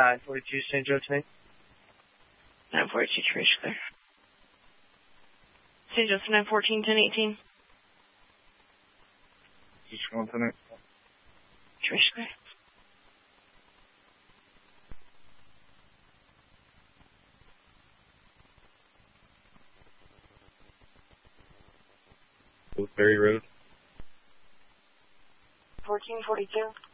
942 St. Joe tonight. 942 Trish Clear. St. Joseph 914 1018. Just going tonight. Trish Clear. Ferry Road. 1442.